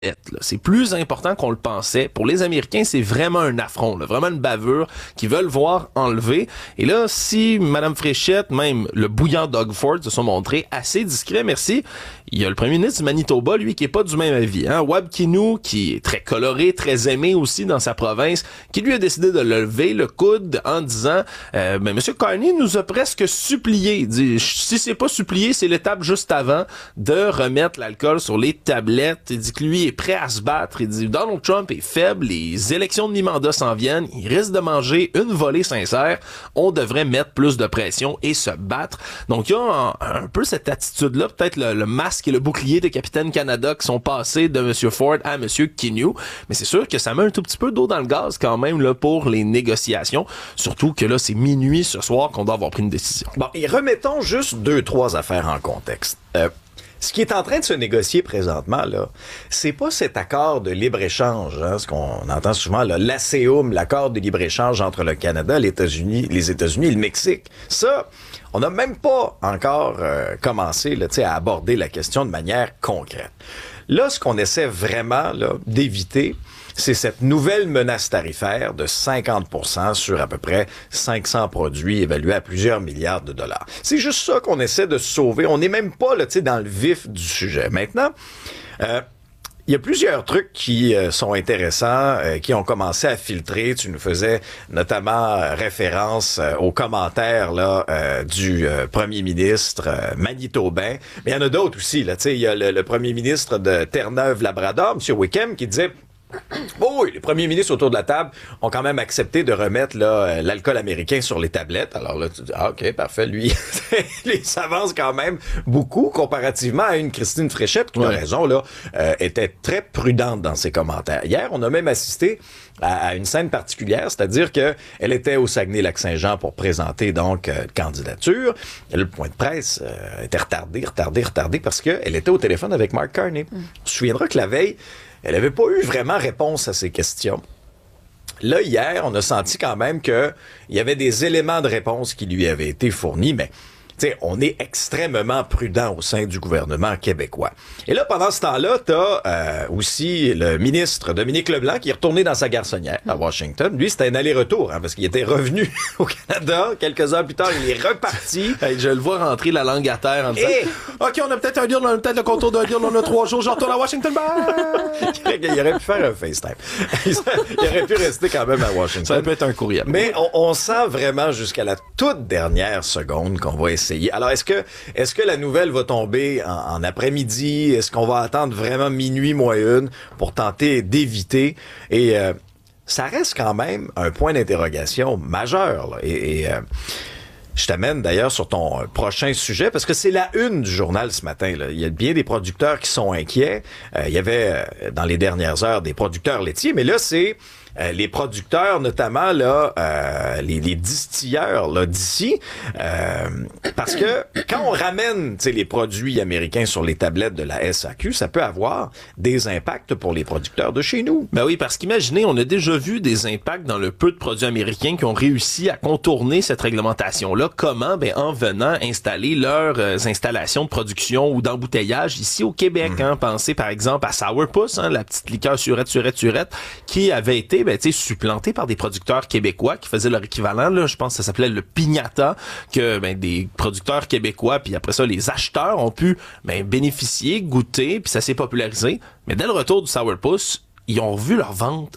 là. C'est plus important qu'on le pensait. Pour les Américains, c'est vraiment un affront, là, vraiment une bavure qu'ils veulent voir enlever. Et là, si Mme Fréchette, même le bouillant Doug Ford se sont montrés assez discrets, merci, il y a le premier ministre du Manitoba, lui, qui est pas du même avis. Hein? Wab Kinew, qui est très coloré, très aimé aussi dans sa province, qui lui a décidé de lever le coude en disant M. Carney nous a presque supplié. Il dit, si c'est pas supplié, c'est l'étape juste avant de remettre l'alcool sur les tablettes. Il dit que lui est prêt à se battre. Il dit Donald Trump est faible, les élections de mi-mandat s'en viennent, il risque de manger une volée sincère, on devrait mettre plus de pression et se battre. Donc il y a un peu cette attitude-là, peut-être le masque et le bouclier de Capitaine Canada qui sont passés de M. Ford à M. Kinew, mais c'est sûr que ça met un tout petit peu d'eau dans le gaz quand même là, pour les négociations, surtout que là c'est minuit ce soir qu'on doit avoir pris une décision. Bon, et remettons juste 2-3 affaires en contexte. Ce qui est en train de se négocier présentement, là, c'est pas cet accord de libre-échange, hein, ce qu'on entend souvent, là, l'ASEUM, l'accord de libre-échange entre le Canada, les États-Unis et le Mexique. Ça, on n'a même pas encore commencé là, à aborder la question de manière concrète. Là, ce qu'on essaie vraiment là, d'éviter, c'est cette nouvelle menace tarifaire de 50% sur à peu près 500 produits évalués à plusieurs milliards de dollars. C'est juste ça qu'on essaie de sauver. On n'est même pas là, dans le vif du sujet. Maintenant, il y a plusieurs trucs qui sont intéressants, qui ont commencé à filtrer. Tu nous faisais notamment référence aux commentaires là, du premier ministre manitobain. Mais il y en a d'autres aussi. Là, il y a le premier ministre de Terre-Neuve-Labrador, M. Wickham, qui disait... Oh oui, les premiers ministres autour de la table ont quand même accepté de remettre là, l'alcool américain sur les tablettes. Alors là, tu dis, OK, parfait, lui, il s'avance quand même beaucoup comparativement à une Christine Fréchette, qui, de raison, là, était très prudente dans ses commentaires. Hier, on a même assisté à une scène particulière, c'est-à-dire que elle était au Saguenay-Lac-Saint-Jean pour présenter donc candidature. Et le point de presse était retardé parce qu'elle était au téléphone avec Mark Carney. On se souviendra que la veille, elle n'avait pas eu vraiment réponse à ces questions. Là, hier, on a senti quand même qu'il y avait des éléments de réponse qui lui avaient été fournis, mais on est extrêmement prudent au sein du gouvernement québécois. Et là, pendant ce temps-là, t'as aussi le ministre Dominique Leblanc qui est retourné dans sa garçonnière à Washington. Lui, c'était un aller-retour, hein, parce qu'il était revenu au Canada. Quelques heures plus tard, il est reparti. Hey, je le vois rentrer la langue à terre en disant OK, on a peut-être un deal, on a peut-être le contour d'un deal, on a 3 jours, je retourne à Washington. Il aurait pu faire un FaceTime. Il aurait pu rester quand même à Washington. Ça peut être un courriel. Mais on sent vraiment jusqu'à la toute dernière seconde qu'on va essayer. Alors, est-ce que la nouvelle va tomber en après-midi? Est-ce qu'on va attendre vraiment minuit, moins une, pour tenter d'éviter? Et ça reste quand même un point d'interrogation majeur. Là. Et je t'amène d'ailleurs sur ton prochain sujet, parce que c'est la une du journal ce matin. Là. Il y a bien des producteurs qui sont inquiets. Il y avait, dans les dernières heures, des producteurs laitiers, mais là, c'est... les producteurs, notamment là, les distilleurs là d'ici, parce que quand on ramène les produits américains sur les tablettes de la SAQ, ça peut avoir des impacts pour les producteurs de chez nous. Ben oui, parce qu'imaginez, on a déjà vu des impacts dans le peu de produits américains qui ont réussi à contourner cette réglementation-là. Comment? Ben en venant installer leurs installations de production ou d'embouteillage ici au Québec. Hein. Pensez par exemple à Sourpuss, hein, la petite liqueur surette, qui avait été supplanté par des producteurs québécois qui faisaient leur équivalent, là, je pense que ça s'appelait le piñata, que des producteurs québécois, puis après ça, les acheteurs ont pu bénéficier, goûter, puis ça s'est popularisé. Mais dès le retour du Sourpuss, ils ont revu leur vente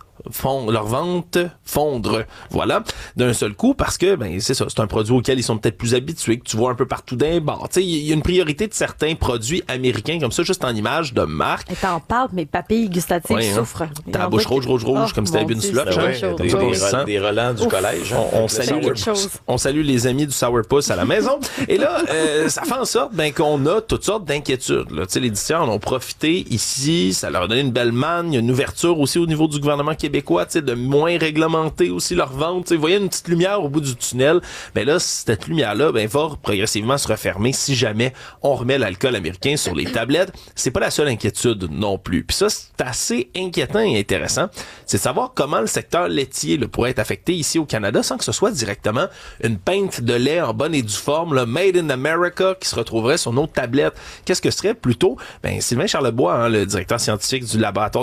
fondre, voilà, d'un seul coup, parce que, c'est ça, c'est un produit auquel ils sont peut-être plus habitués, que tu vois un peu partout d'un bar. Tu sais, il y a une priorité de certains produits américains, comme ça, juste en image de marque. Et t'en parles, mes papilles gustatives souffrent. T'as la bouche rouge, comme si t'avais bu une slush. Des relents du collège. On salue les amis du Sourpuss à la maison. Et là, ça fait en sorte qu'on a toutes sortes d'inquiétudes. Tu sais, les distilleurs en ont profité ici, ça leur a donné une belle manne, il y a une ouverture aussi au niveau du gouvernement québécois québécois, tu sais, de moins réglementer aussi leur vente. Vous voyez une petite lumière au bout du tunnel. Ben là, cette lumière-là, ben, va progressivement se refermer si jamais on remet l'alcool américain sur les tablettes. C'est pas la seule inquiétude non plus. Puis ça, c'est assez inquiétant et intéressant. C'est de savoir comment le secteur laitier là, pourrait être affecté ici au Canada sans que ce soit directement une pinte de lait en bonne et due forme, là, made in America, qui se retrouverait sur nos tablettes. Qu'est-ce que ce serait plutôt? Ben, Sylvain Charlebois, le directeur scientifique du laboratoire